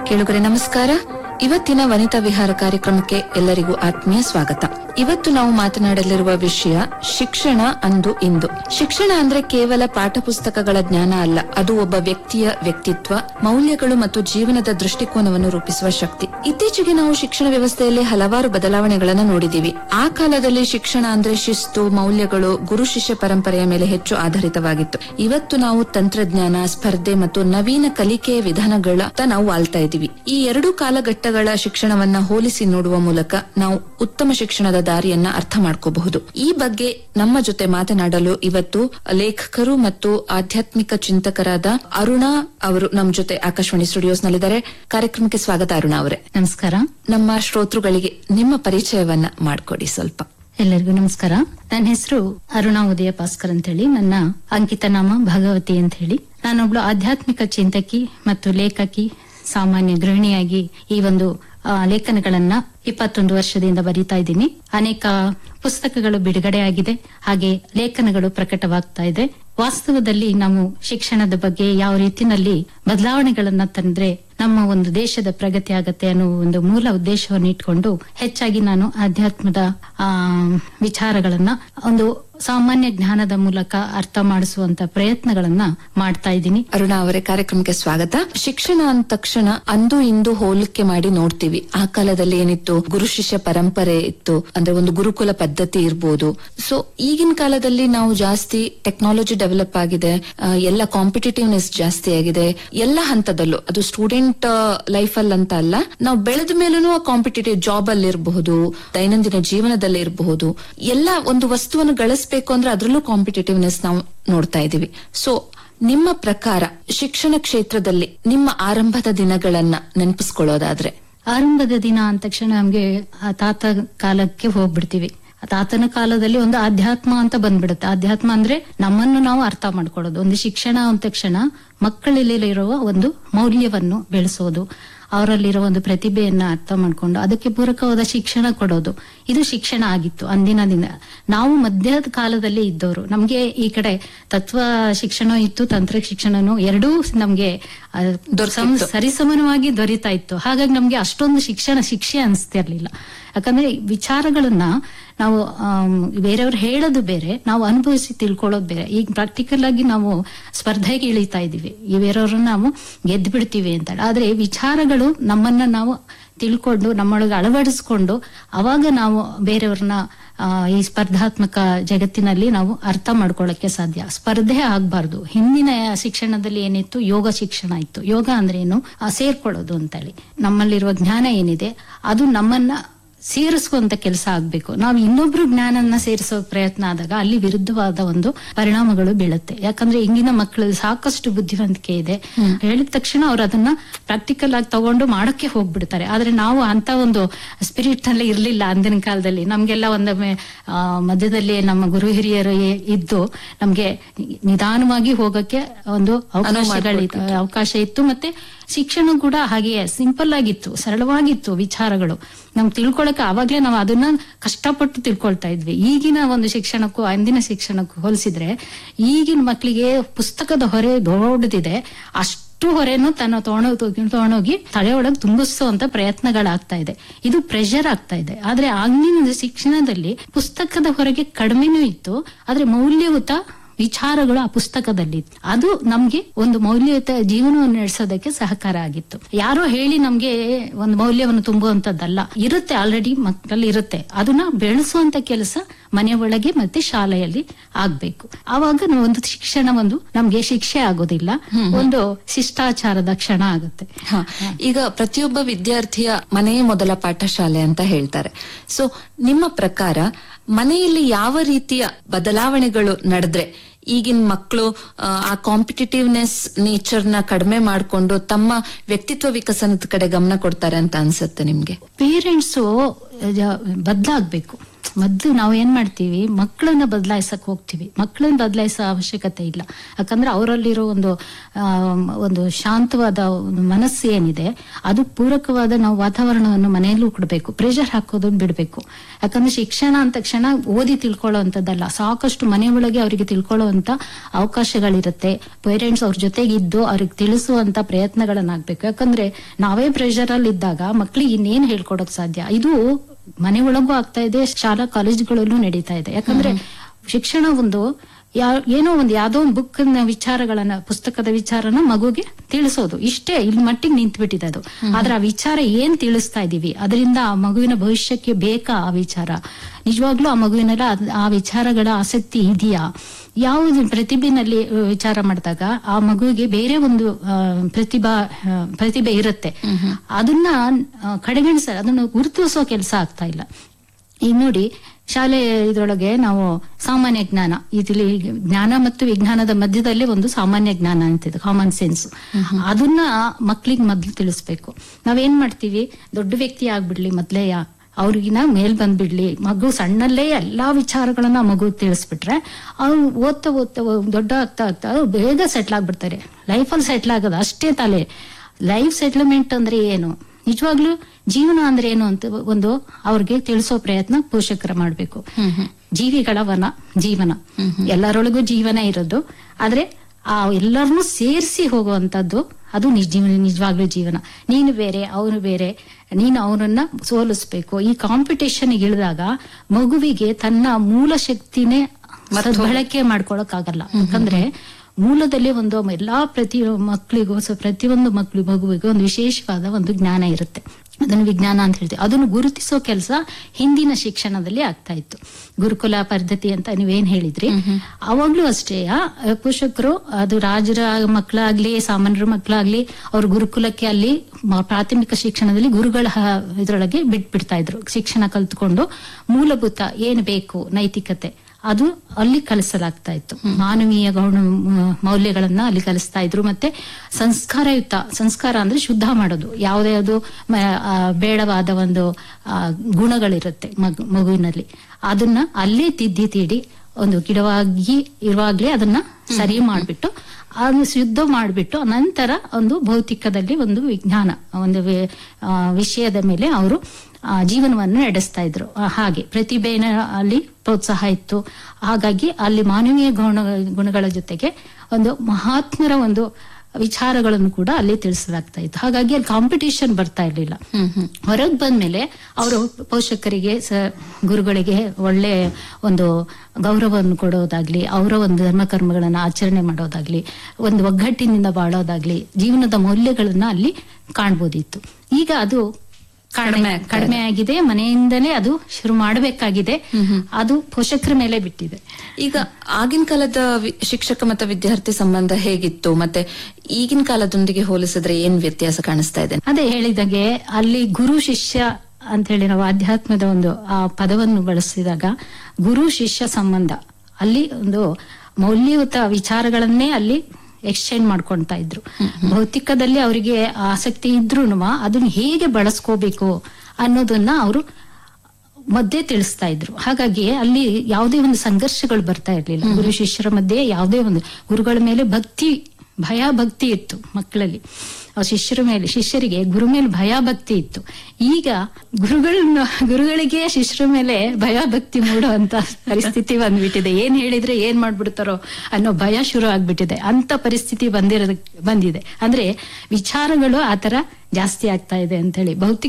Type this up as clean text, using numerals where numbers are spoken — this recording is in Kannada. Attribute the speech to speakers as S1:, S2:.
S1: ಕೇಳುಗರೆ ನಮಸ್ಕಾರ. ಇವತ್ತಿನ ವನಿತಾ ವಿಹಾರ ಕಾರ್ಯಕ್ರಮಕ್ಕೆ ಎಲ್ಲರಿಗೂ ಆತ್ಮೀಯ ಸ್ವಾಗತ. ಇವತ್ತು ನಾವು ಮಾತನಾಡಲಿರುವ ವಿಷಯ ಶಿಕ್ಷಣ ಅಂದು ಇಂದು. ಶಿಕ್ಷಣ ಅಂದ್ರೆ ಕೇವಲ ಪಾಠ ಪುಸ್ತಕಗಳ ಜ್ಞಾನ ಅಲ್ಲ, ಅದು ಒಬ್ಬ ವ್ಯಕ್ತಿಯ ವ್ಯಕ್ತಿತ್ವ, ಮೌಲ್ಯಗಳು ಮತ್ತು ಜೀವನದ ದೃಷ್ಟಿಕೋನವನ್ನು ರೂಪಿಸುವ ಶಕ್ತಿ. ಇತ್ತೀಚೆಗೆ ನಾವು ಶಿಕ್ಷಣ ವ್ಯವಸ್ಥೆಯಲ್ಲಿ ಹಲವಾರು ಬದಲಾವಣೆಗಳನ್ನು ನೋಡಿದೀವಿ. ಆ ಕಾಲದಲ್ಲಿ ಶಿಕ್ಷಣ ಅಂದ್ರೆ ಶಿಸ್ತು, ಮೌಲ್ಯಗಳು, ಗುರು ಶಿಷ್ಯ ಪರಂಪರೆಯ ಮೇಲೆ ಹೆಚ್ಚು ಆಧಾರಿತವಾಗಿತ್ತು. ಇವತ್ತು ನಾವು ತಂತ್ರಜ್ಞಾನ, ಸ್ಪರ್ಧೆ ಮತ್ತು ನವೀನ ಕಲಿಕೆಯ ವಿಧಾನಗಳತ್ತ ನಾವು ಆಳ್ತಾ ಇದೀವಿ. ಈ ಎರಡು ಕಾಲಘಟ್ಟಗಳ ಶಿಕ್ಷಣವನ್ನ ಹೋಲಿಸಿ ನೋಡುವ ಮೂಲಕ ನಾವು ಉತ್ತಮ ಶಿಕ್ಷಣದ ದಾರಿಯನ್ನ ಅರ್ಥ ಮಾಡ್ಕೋಬಹುದು. ಈ ಬಗ್ಗೆ ನಮ್ಮ ಜೊತೆ ಮಾತನಾಡಲು ಇವತ್ತು ಲೇಖಕರು ಮತ್ತು ಆಧ್ಯಾತ್ಮಿಕ ಚಿಂತಕರಾದ ಅರುಣಾ ಅವರು ನಮ್ಮ ಜೊತೆ ಆಕಾಶವಾಣಿ ಸ್ಟುಡಿಯೋಸ್ ನಲ್ಲಿದ್ದಾರೆ. ಕಾರ್ಯಕ್ರಮಕ್ಕೆ ಸ್ವಾಗತ ಅರುಣಾ ಅವರೇ.
S2: ನಮಸ್ಕಾರ.
S1: ನಮ್ಮ ಶ್ರೋತೃಗಳಿಗೆ ನಿಮ್ಮ ಪರಿಚಯವನ್ನ ಮಾಡಿಕೊಡಿ ಸ್ವಲ್ಪ.
S2: ಎಲ್ಲರಿಗೂ ನಮಸ್ಕಾರ. ನನ್ನ ಹೆಸರು ಅರುಣಾ ಉದಯ ಭಾಸ್ಕರ್ ಅಂತ ಹೇಳಿ, ನನ್ನ ಅಂಕಿತ ನಾಮ ಭಗವತಿ ಅಂತ ಹೇಳಿ. ನಾನೊಬ್ಳು ಆಧ್ಯಾತ್ಮಿಕ ಚಿಂತಕಿ ಮತ್ತು ಲೇಖಕಿ, ಸಾಮಾನ್ಯ ಗೃಹಿಣಿಯಾಗಿ ಈ ಒಂದು ಲೇಖನಗಳನ್ನ 21 ವರ್ಷದಿಂದ ಬರೀತಾ ಇದ್ದೀನಿ. ಅನೇಕ ಪುಸ್ತಕಗಳು ಬಿಡುಗಡೆ ಆಗಿದೆ, ಹಾಗೆ ಲೇಖನಗಳು ಪ್ರಕಟವಾಗ್ತಾ ಇದೆ. ವಾಸ್ತವದಲ್ಲಿ ನಾವು ಶಿಕ್ಷಣದ ಬಗ್ಗೆ ಯಾವ ರೀತಿನಲ್ಲಿ ಬದಲಾವಣೆಗಳನ್ನ ತಂದ್ರೆ ನಮ್ಮ ಒಂದು ದೇಶದ ಪ್ರಗತಿ ಆಗತ್ತೆ ಅನ್ನೋ ಒಂದು ಮೂಲ ಉದ್ದೇಶವನ್ನು ಇಟ್ಕೊಂಡು ಹೆಚ್ಚಾಗಿ ನಾನು ಆಧ್ಯಾತ್ಮದ ವಿಚಾರಗಳನ್ನ ಒಂದು ಸಾಮಾನ್ಯ ಜ್ಞಾನದ ಮೂಲಕ ಅರ್ಥ ಮಾಡಿಸುವಂತ ಪ್ರಯತ್ನಗಳನ್ನ ಮಾಡ್ತಾ ಇದ್ದೀನಿ.
S1: ಅರುಣಾ ಅವರೇ, ಕಾರ್ಯಕ್ರಮಕ್ಕೆ ಸ್ವಾಗತ. ಶಿಕ್ಷಣ ಅಂದ ತಕ್ಷಣ ಅಂದು ಇಂದು ಹೋಲಿಕೆ ಮಾಡಿ ನೋಡ್ತೀವಿ. ಆ ಕಾಲದಲ್ಲಿ ಏನಿತ್ತು, ಗುರು ಶಿಷ್ಯ ಪರಂಪರೆ ಇತ್ತು, ಅಂದ್ರೆ ಒಂದು ಗುರುಕುಲ ಪದ್ಧತಿ ಇರ್ಬೋದು. ಸೊ ಈಗಿನ ಕಾಲದಲ್ಲಿ ನಾವು ಜಾಸ್ತಿ ಟೆಕ್ನಾಲಜಿ ಡೆವಲಪ್ ಆಗಿದೆ, ಎಲ್ಲ ಕಾಂಪಿಟೇಟಿವ್ನೆಸ್ ಜಾಸ್ತಿ ಆಗಿದೆ. ಎಲ್ಲ ಹಂತದಲ್ಲೂ, ಅದು ಸ್ಟೂಡೆಂಟ್ ಲೈಫ್ ಅಲ್ಲಿ ಅಂತ ಅಲ್ಲ, ನಾವು ಬೆಳೆದ ಮೇಲೂ ಕಾಂಪಿಟೇಟಿವ್ ಜಾಬ್ ಅಲ್ಲಿ ಇರಬಹುದು, ದೈನಂದಿನ ಜೀವನದಲ್ಲಿ ಇರಬಹುದು. ಎಲ್ಲ ಒಂದು ವಸ್ತುವನ್ನು ಗಳಿಸಬೇಕು ಅಂದ್ರೆ ಅದರಲ್ಲೂ ಕಾಂಪಿಟೇಟಿವ್ನೆಸ್ ನಾವು ನೋಡ್ತಾ ಇದೀವಿ. ಸೊ ನಿಮ್ಮ ಪ್ರಕಾರ ಶಿಕ್ಷಣ ಕ್ಷೇತ್ರದಲ್ಲಿ ನಿಮ್ಮ ಆರಂಭದ ದಿನಗಳನ್ನ ನೆನಪಿಸ್ಕೊಳ್ಳೋದಾದ್ರೆ?
S2: ಆರಂಭದ ದಿನ ಅಂದ ತಕ್ಷಣ ನಮ್ಗೆ ತಾತ ಕಾಲಕ್ಕೆ ಹೋಗ್ಬಿಡ್ತೀವಿ. ತಾತನ ಕಾಲದಲ್ಲಿ ಒಂದು ಆಧ್ಯಾತ್ಮ ಅಂತ ಬಂದ್ಬಿಡುತ್ತೆ. ಆಧ್ಯಾತ್ಮ ಅಂದ್ರೆ ನಮ್ಮನ್ನು ನಾವು ಅರ್ಥ ಮಾಡ್ಕೊಳ್ಳೋದು. ಒಂದು ಶಿಕ್ಷಣ ಅಂದ ತಕ್ಷಣ ಮಕ್ಕಳಲ್ಲಿರುವ ಒಂದು ಮೌಲ್ಯವನ್ನು ಬೆಳೆಸೋದು, ಅವರಲ್ಲಿರುವ ಒಂದು ಪ್ರತಿಭೆಯನ್ನ ಅರ್ಥ ಮಾಡ್ಕೊಂಡು ಅದಕ್ಕೆ ಪೂರಕವಾದ ಶಿಕ್ಷಣ ಕೊಡೋದು, ಇದು ಶಿಕ್ಷಣ ಆಗಿತ್ತು ಅಂದಿನ ದಿನ. ನಾವು ಮಧ್ಯದ ಕಾಲದಲ್ಲಿ ಇದ್ದವರು, ನಮ್ಗೆ ಈ ಕಡೆ ತತ್ವ ಶಿಕ್ಷಣ ಇತ್ತು, ತಂತ್ರ ಶಿಕ್ಷಣನು ಎರಡೂ ನಮ್ಗೆ ಸರಿಸಮಾನವಾಗಿ ದೊರೀತಾ ಇತ್ತು. ಹಾಗಾಗಿ ನಮ್ಗೆ ಅಷ್ಟೊಂದು ಶಿಕ್ಷೆ ಅನಿಸ್ತಿರ್ಲಿಲ್ಲ. ಯಾಕಂದ್ರೆ ವಿಚಾರಗಳನ್ನ ನಾವು ಬೇರೆಯವ್ರು ಹೇಳೋದು ಬೇರೆ, ನಾವು ಅನುಭವಿಸಿ ತಿಳ್ಕೊಳ್ಳೋದು ಬೇರೆ. ಈಗ ಪ್ರಾಕ್ಟಿಕಲ್ ಆಗಿ ನಾವು ಸ್ಪರ್ಧೆಗೆ ಇಳಿತಾ ಇದೀವಿ, ಈ ಬೇರೆಯವ್ರನ್ನ ನಾವು ಗೆದ್ದು ಬಿಡ್ತೀವಿ ಅಂತ. ಆದ್ರೆ ವಿಚಾರಗಳು ನಮ್ಮನ್ನ ನಾವು ತಿಳ್ಕೊಂಡು ನಮ್ಮೊಳಗೆ ಅಳವಡಿಸ್ಕೊಂಡು ಅವಾಗ ನಾವು ಬೇರೆಯವ್ರನ್ನ ಈ ಸ್ಪರ್ಧಾತ್ಮಕ ಜಗತ್ತಿನಲ್ಲಿ ನಾವು ಅರ್ಥ ಮಾಡ್ಕೊಳ್ಳಕ್ಕೆ ಸಾಧ್ಯ. ಸ್ಪರ್ಧೆ ಆಗ್ಬಾರ್ದು. ಹಿಂದಿನ ಶಿಕ್ಷಣದಲ್ಲಿ ಏನಿತ್ತು, ಯೋಗ ಶಿಕ್ಷಣ ಇತ್ತು. ಯೋಗ ಅಂದ್ರೆ ಏನು, ಸೇರ್ಕೊಳ್ಳೋದು ಅಂತೇಳಿ. ನಮ್ಮಲ್ಲಿರುವ ಜ್ಞಾನ ಏನಿದೆ ಅದು ನಮ್ಮನ್ನ ಸೇರಿಸುವಂತ ಕೆಲಸ ಆಗ್ಬೇಕು. ನಾವು ಇನ್ನೊಬ್ರು ಜ್ಞಾನನ್ನ ಸೇರಿಸೋ ಪ್ರಯತ್ನ ಆದಾಗ ಅಲ್ಲಿ ವಿರುದ್ಧವಾದ ಒಂದು ಪರಿಣಾಮಗಳು ಬೀಳುತ್ತೆ. ಯಾಕಂದ್ರೆ ಇಂದಿನ ಮಕ್ಕಳಲ್ಲಿ ಸಾಕಷ್ಟು ಬುದ್ಧಿವಂತಿಕೆ ಇದೆ, ಹೇಳಿದ ತಕ್ಷಣ ಅವ್ರು ಅದನ್ನ ಪ್ರಾಕ್ಟಿಕಲ್ ಆಗಿ ತಗೊಂಡು ಮಾಡಕ್ಕೆ ಹೋಗ್ಬಿಡ್ತಾರೆ. ಆದ್ರೆ ನಾವು ಅಂತ ಒಂದು ಸ್ಪಿರಿಟ್ ನಲ್ಲಿ ಇರ್ಲಿಲ್ಲ ಅಂದಿನ ಕಾಲದಲ್ಲಿ. ನಮ್ಗೆಲ್ಲ ಒಂದೊಮ್ಮೆ ಮಧ್ಯದಲ್ಲಿ ನಮ್ಮ ಗುರು ಹಿರಿಯರು ಇದ್ದು ನಮ್ಗೆ ನಿಧಾನವಾಗಿ ಹೋಗಕ್ಕೆ ಒಂದು ಅವಕಾಶ ಇತ್ತು. ಮತ್ತೆ ಶಿಕ್ಷಣ ಕೂಡ ಹಾಗೆಯೇ ಸಿಂಪಲ್ ಆಗಿತ್ತು, ಸರಳವಾಗಿತ್ತು. ವಿಚಾರಗಳು ನಮ್ಗೆ ತಿಳ್ಕೊಳಕ್ಕೆ ಆವಾಗ್ಲೇ ನಾವು ಅದನ್ನ ಕಷ್ಟಪಟ್ಟು ತಿಳ್ಕೊಳ್ತಾ ಇದ್ವಿ. ಈಗಿನ ಒಂದು ಶಿಕ್ಷಣಕ್ಕೂ ಅಂದಿನ ಶಿಕ್ಷಣಕ್ಕೂ ಹೋಲಿಸಿದ್ರೆ ಈಗಿನ ಮಕ್ಕಳಿಗೆ ಪುಸ್ತಕದ ಹೊರೆ ದೊಡ್ಡದಿದೆ. ಅಷ್ಟು ಹೊರೆನು ತಗೊಂಡೋಗಿ ತಲೆಯೊಳಗೆ ತುಂಬಿಸುವಂತ ಪ್ರಯತ್ನಗಳಾಗ್ತಾ ಇದೆ. ಇದು ಪ್ರೆಷರ್ ಆಗ್ತಾ ಇದೆ. ಆದ್ರೆ ಆಗಿನ ಶಿಕ್ಷಣದಲ್ಲಿ ಪುಸ್ತಕದ ಹೊರಗೆ ಕಡಿಮೆನೂ ಇತ್ತು, ಆದ್ರೆ ಮೌಲ್ಯಯುತ ವಿಚಾರಗಳು ಆ ಪುಸ್ತಕದಲ್ಲಿ ಅದು ನಮ್ಗೆ ಒಂದು ಮೌಲ್ಯಯುತ ಜೀವನವನ್ನು ನಡೆಸೋದಕ್ಕೆ ಸಹಕಾರ ಆಗಿತ್ತು. ಯಾರೋ ಹೇಳಿ ನಮ್ಗೆ ಒಂದು ಮೌಲ್ಯವನ್ನು ತುಂಬುವಂತದ್ದಲ್ಲ, ಇರುತ್ತೆ ಆಲ್ರೆಡಿ ಮಕ್ಕಳಲ್ಲಿ ಇರುತ್ತೆ. ಅದನ್ನ ಬೆಳೆಸುವಂತ ಕೆಲಸ ಮನೆ ಒಳಗೆ ಮತ್ತೆ ಶಾಲೆಯಲ್ಲಿ ಆಗ್ಬೇಕು. ಆವಾಗ ಒಂದು ಶಿಕ್ಷಣ ಒಂದು ನಮ್ಗೆ ಶಿಕ್ಷೆ ಆಗೋದಿಲ್ಲ, ಒಂದು ಶಿಷ್ಟಾಚಾರದ ಕ್ಷಣ ಆಗುತ್ತೆ.
S1: ಈಗ ಪ್ರತಿಯೊಬ್ಬ ವಿದ್ಯಾರ್ಥಿಯ ಮನೆಯೇ ಮೊದಲ ಪಾಠಶಾಲೆ ಅಂತ ಹೇಳ್ತಾರೆ. ಸೊ ನಿಮ್ಮ ಪ್ರಕಾರ ಮನೆಯಲ್ಲಿ ಯಾವ ರೀತಿಯ ಬದಲಾವಣೆಗಳು ನಡೆದ್ರೆ ಈಗಿನ ಮಕ್ಕಳು ಆ ಕಾಂಪಿಟೇಟಿವ್ನೆಸ್ ನೇಚರ್ನ ಕಡಿಮೆ ಮಾಡಿಕೊಂಡು ತಮ್ಮ ವ್ಯಕ್ತಿತ್ವ ವಿಕಸನದ ಕಡೆ ಗಮನ ಕೊಡ್ತಾರೆ ಅಂತ ಅನ್ಸುತ್ತೆ ನಿಮ್ಗೆ?
S2: ಪೇರೆಂಟ್ಸ್ ಬದಲಾಗ್ಬೇಕು. ಮೊದ್ಲು ನಾವು ಏನ್ ಮಾಡ್ತೀವಿ, ಮಕ್ಕಳನ್ನ ಬದಲಾಯಿಸಕ್ ಹೋಗ್ತೀವಿ. ಮಕ್ಕಳನ್ನ ಬದಲಾಯಿಸೋ ಅವಶ್ಯಕತೆ ಇಲ್ಲ. ಯಾಕಂದ್ರೆ ಅವರಲ್ಲಿರೋ ಒಂದು ಶಾಂತವಾದ ಒಂದು ಮನಸ್ಸು ಏನಿದೆ, ಅದು ಪೂರಕವಾದ ನಾವು ವಾತಾವರಣವನ್ನು ಮನೆಯಲ್ಲೂ ಕೊಡಬೇಕು. ಪ್ರೆಷರ್ ಹಾಕೋದನ್ನ ಬಿಡಬೇಕು. ಯಾಕಂದ್ರೆ ಶಿಕ್ಷಣ ಅಂತ ತಕ್ಷಣ ಓದಿ ತಿಳ್ಕೊಳ್ಳೋ ಅಂತದ್ದಲ್ಲ. ಸಾಕಷ್ಟು ಮನೆಯೊಳಗೆ ಅವರಿಗೆ ತಿಳ್ಕೊಳ್ಳುವಂತ ಅವಕಾಶಗಳಿರುತ್ತೆ. ಪೇರೆಂಟ್ಸ್ ಅವ್ರ ಜೊತೆಗೆ ಇದ್ದು ಅವ್ರಿಗೆ ತಿಳಿಸುವಂತ ಪ್ರಯತ್ನಗಳನ್ನಾಗ್ಬೇಕು. ಯಾಕಂದ್ರೆ ನಾವೇ ಪ್ರೆಷರ್ ಅಲ್ಲಿ ಇದ್ದಾಗ ಮಕ್ಳಿಗೆ ಇನ್ನೇನ್ ಹೇಳ್ಕೊಡಕ್ ಸಾಧ್ಯ? ಇದು ಮನೆ ಒಳಗೂ ಆಗ್ತಾ ಇದೆ, ಶಾಲಾ ಕಾಲೇಜುಗಳಲ್ಲೂ ನಡೀತಾ ಇದೆ. ಯಾಕಂದ್ರೆ ಶಿಕ್ಷಣ ಒಂದು ಏನೋ ಒಂದು ಯಾವ್ದೋ ಒಂದು ಬುಕ್ ವಿಚಾರಗಳನ್ನ, ಪುಸ್ತಕದ ವಿಚಾರನ ಮಗುಗೆ ತಿಳಿಸೋದು ಇಷ್ಟೇ, ಇಲ್ಲಿ ಮಟ್ಟಿಗೆ ನಿಂತ್ಬಿಟ್ಟಿದೆ ಅದು. ಆದ್ರೆ ಆ ವಿಚಾರ ಏನ್ ತಿಳಿಸ್ತಾ ಇದೀವಿ, ಅದರಿಂದ ಆ ಮಗುವಿನ ಭವಿಷ್ಯಕ್ಕೆ ಬೇಕಾ ಆ ವಿಚಾರ? ನಿಜವಾಗ್ಲೂ ಆ ಮಗುವಿನೆಲ್ಲ ಆ ವಿಚಾರಗಳ ಆಸಕ್ತಿ ಇದೆಯಾ? ಯಾವುದು ಪ್ರತಿಭೆನಲ್ಲಿ ವಿಚಾರ ಮಾಡಿದಾಗ ಆ ಮಗುವಿಗೆ ಬೇರೆ ಒಂದು ಪ್ರತಿಭೆ ಇರುತ್ತೆ. ಅದನ್ನ ಅದನ್ನು ಗುರುತಿಸೋ ಕೆಲಸ ಆಗ್ತಾ ಇಲ್ಲ. ಈಗ ನೋಡಿ, ಶಾಲೆ ಇದ್ರೊಳಗೆ ನಾವು ಸಾಮಾನ್ಯ ಜ್ಞಾನ, ಇಲ್ಲಿ ಜ್ಞಾನ ಮತ್ತು ವಿಜ್ಞಾನದ ಮಧ್ಯದಲ್ಲಿ ಒಂದು ಸಾಮಾನ್ಯ ಜ್ಞಾನ ಅಂತಿದೆ, ಕಾಮನ್ ಸೆನ್ಸ್. ಅದನ್ನ ಮಕ್ಳಿಗೆ ಮೊದ್ಲು ತಿಳಿಸ್ಬೇಕು. ನಾವೇನ್ ಮಾಡ್ತೀವಿ, ದೊಡ್ಡ ವ್ಯಕ್ತಿ ಆಗ್ಬಿಡ್ಲಿ ಮೊದ್ಲೇ, ಅವ್ರಿಗಿನ ಮೇಲ್ ಬಂದ್ಬಿಡ್ಲಿ, ಮಗು ಸಣ್ಣಲ್ಲೇ ಎಲ್ಲಾ ವಿಚಾರಗಳನ್ನ ಮಗು ತಿಳಿಸ್ಬಿಟ್ರೆ ಅವ್ರು ಓದ್ತಾ ದೊಡ್ಡ ಆಗ್ತಾ ಬೇಗ ಸೆಟ್ಲ್ ಆಗ್ಬಿಡ್ತಾರೆ. ಲೈಫಲ್ಲಿ ಸೆಟ್ಲ್ ಆಗೋದು ಅಷ್ಟೇ ತಲೆ. ಲೈಫ್ ಸೆಟ್ಲ್ಮೆಂಟ್ ಅಂದ್ರೆ ಏನು, ನಿಜವಾಗ್ಲೂ ಜೀವನ ಅಂದ್ರೆ ಏನು ಅಂತ ಒಂದು ಅವ್ರಿಗೆ ತಿಳಿಸೋ ಪ್ರಯತ್ನ ಪೋಷಕರ ಮಾಡ್ಬೇಕು. ಜೀವಿಗಳ ಜೀವನ, ಎಲ್ಲರೊಳಗೂ ಜೀವನ ಇರೋದು. ಆದ್ರೆ ಆ ಎಲ್ಲರನ್ನೂ ಸೇರಿಸಿ ಹೋಗುವಂತದ್ದು ಅದು ನಿಜವಾಗ್ಲೂ ಜೀವನ. ನೀನು ಬೇರೆ, ಅವನು ಬೇರೆ, ನೀನು ಅವನನ್ನ ಸೋಲಿಸ್ಬೇಕು. ಈ ಕಾಂಪಿಟೇಷನ್ ಇಳಿದಾಗ ಮಗುವಿಗೆ ತನ್ನ ಮೂಲ ಶಕ್ತಿನೇ ಬಳಕೆ ಮಾಡ್ಕೊಳಕ್ ಆಗಲ್ಲ. ಯಾಕಂದ್ರೆ ಮೂಲದಲ್ಲಿ ಒಂದು ಪ್ರತಿಯೊಂದು ಮಗುವಿಗೆ ಒಂದು ವಿಶೇಷವಾದ ಒಂದು ಜ್ಞಾನ ಇರುತ್ತೆ. ಅದನ್ನು ವಿಜ್ಞಾನ ಅಂತ ಹೇಳ್ತೀವಿ. ಅದನ್ನು ಗುರುತಿಸೋ ಕೆಲಸ ಹಿಂದಿನ ಶಿಕ್ಷಣದಲ್ಲಿ ಆಗ್ತಾ ಇತ್ತು. ಗುರುಕುಲ ಪದ್ಧತಿ ಅಂತ ನೀವೇನ್ ಹೇಳಿದ್ರಿ, ಅವಾಗ್ಲೂ ಅಷ್ಟೇ ಪೋಷಕರು, ಅದು ರಾಜರ ಮಕ್ಕಳಾಗ್ಲಿ ಸಾಮಾನ್ಯರ ಮಕ್ಕಳಾಗ್ಲಿ, ಅವ್ರ ಗುರುಕುಲಕ್ಕೆ ಅಲ್ಲಿ ಪ್ರಾಥಮಿಕ ಶಿಕ್ಷಣದಲ್ಲಿ ಗುರುಗಳ ಇದ್ರೊಳಗೆ ಬಿಟ್ಬಿಡ್ತಾ ಇದ್ರು. ಶಿಕ್ಷಣ ಕಲ್ತ್ಕೊಂಡು ಮೂಲಭೂತ ಏನ್ ಬೇಕು, ನೈತಿಕತೆ, ಅದು ಅಲ್ಲಿ ಕಲಿಸಲಾಗ್ತಾ ಇತ್ತು. ಮಾನವೀಯ ಮೌಲ್ಯಗಳನ್ನ ಅಲ್ಲಿ ಕಲಿಸ್ತಾ ಇದ್ರು. ಮತ್ತೆ ಸಂಸ್ಕಾರ ಅಂದ್ರೆ ಶುದ್ಧ ಮಾಡೋದು, ಯಾವುದೇ ಅದು ಬೇಡವಾದ ಒಂದು ಗುಣಗಳಿರುತ್ತೆ ಮಗುವಿನಲ್ಲಿ, ಅದನ್ನ ಅಲ್ಲೇ ತಿದ್ದಿ ತೀಡಿ ಒಂದು ಗಿಡವಾಗಿ ಇರುವಾಗ್ಲೇ ಅದನ್ನ ಸರಿ ಮಾಡ್ಬಿಟ್ಟು ಅದನ್ನು ಶುದ್ಧ ಮಾಡ್ಬಿಟ್ಟು ನಂತರ ಒಂದು ಭೌತಿಕದಲ್ಲಿ ಒಂದು ವಿಜ್ಞಾನ ಒಂದು ವಿಷಯದ ಮೇಲೆ ಅವರು ಜೀವನವನ್ನು ನಡೆಸ್ತಾ ಇದ್ರು. ಹಾಗೆ ಪ್ರತಿಭೆನ ಅಲ್ಲಿ ಪ್ರೋತ್ಸಾಹ ಇತ್ತು. ಹಾಗಾಗಿ ಅಲ್ಲಿ ಮಾನವೀಯ ಗುಣಗಳ ಜೊತೆಗೆ ಒಂದು ಮಹಾತ್ಮರ ಒಂದು ವಿಚಾರಗಳನ್ನು ಕೂಡ ಅಲ್ಲಿ ತಿಳಿಸಲಾಗ್ತಾ ಇತ್ತು. ಹಾಗಾಗಿ ಅಲ್ಲಿ ಕಾಂಪಿಟೇಷನ್ ಬರ್ತಾ ಇರ್ಲಿಲ್ಲ. ಹೊರಗೆ ಬಂದ್ಮೇಲೆ ಅವರು ಪೋಷಕರಿಗೆ ಗುರುಗಳಿಗೆ ಒಳ್ಳೆ ಒಂದು ಗೌರವವನ್ನು ಕೊಡೋದಾಗ್ಲಿ, ಅವರ ಒಂದು ಧರ್ಮಕರ್ಮಗಳನ್ನ ಆಚರಣೆ ಮಾಡೋದಾಗ್ಲಿ, ಒಂದು ಒಗ್ಗಟ್ಟಿನಿಂದ ಬಾಳೋದಾಗ್ಲಿ, ಜೀವನದ ಮೌಲ್ಯಗಳನ್ನ ಅಲ್ಲಿ ಕಾಣ್ಬೋದಿತ್ತು. ಈಗ ಅದು ಕಡಿಮೆ ಆಗಿದೆ. ಮನೆಯಿಂದಲೇ ಅದು ಶುರು ಮಾಡಬೇಕಾಗಿದೆ. ಅದು ಪೋಷಕರ ಮೇಲೆ ಬಿಟ್ಟಿದೆ.
S1: ಈಗ ಆಗಿನ ಕಾಲದ ಶಿಕ್ಷಕ ಮತ್ತು ವಿದ್ಯಾರ್ಥಿ ಸಂಬಂಧ ಹೇಗಿತ್ತು, ಮತ್ತೆ ಈಗಿನ ಕಾಲದೊಂದಿಗೆ ಹೋಲಿಸಿದ್ರೆ ಏನ್ ವ್ಯತ್ಯಾಸ ಕಾಣಿಸ್ತಾ ಇದೆ?
S2: ಅದೇ ಹೇಳಿದಾಗೆ ಅಲ್ಲಿ ಗುರು ಶಿಷ್ಯ ಅಂತ ಹೇಳಿ ನಾವು ಆಧ್ಯಾತ್ಮದ ಒಂದು ಆ ಪದವನ್ನು ಬಳಸಿದಾಗ ಗುರು ಶಿಷ್ಯ ಸಂಬಂಧ, ಅಲ್ಲಿ ಒಂದು ಮೌಲ್ಯಯುತ ವಿಚಾರಗಳನ್ನೇ ಅಲ್ಲಿ ಎಕ್ಸ್ಚೇಂಜ್ ಮಾಡ್ಕೊಳ್ತಾ ಇದ್ರು. ಭೌತಿಕದಲ್ಲಿ ಅವರಿಗೆ ಆಸಕ್ತಿ ಇದ್ರು ಅದನ್ನ ಹೇಗೆ ಬಳಸ್ಕೋಬೇಕು ಅನ್ನೋದನ್ನ ಅವರು ಮಧ್ಯೆ ತಿಳಿಸ್ತಾ ಇದ್ರು. ಹಾಗಾಗಿ ಅಲ್ಲಿ ಯಾವುದೇ ಒಂದು ಸಂಘರ್ಷಗಳು ಬರ್ತಾ ಇರ್ಲಿಲ್ಲ. ಗುರು ಶಿಷ್ಯರ ಮಧ್ಯೆ ಯಾವುದೇ ಒಂದು ಗುರುಗಳ ಮೇಲೆ ಭಯ ಭಕ್ತಿ ಇತ್ತು ಮಕ್ಕಳಲ್ಲಿ. ಶಿಷ್ಯರಿಗೆ ಗುರು ಮೇಲೆ ಭಯ ಭಕ್ತಿ ಇತ್ತು. ಈಗ ಗುರುಗಳಿಗೆ ಶಿಷ್ಯರ ಮೇಲೆ ಭಯ ಭಕ್ತಿ ಮೂಡುವಂತ ಪರಿಸ್ಥಿತಿ ಬಂದ್ಬಿಟ್ಟಿದೆ. ಏನ್ ಹೇಳಿದ್ರೆ ಏನ್ ಮಾಡ್ಬಿಡ್ತಾರೋ ಅನ್ನೋ ಭಯ ಶುರು ಆಗ್ಬಿಟ್ಟಿದೆ. ಅಂತ ಪರಿಸ್ಥಿತಿ ಬಂದಿದೆ. ಅಂದ್ರೆ ವಿಚಾರಗಳು ಆತರ ಜಾಸ್ತಿ ಆಗ್ತಾ ಇದೆ ಅಂತ ಹೇಳಿ. ಭೌತಿಕ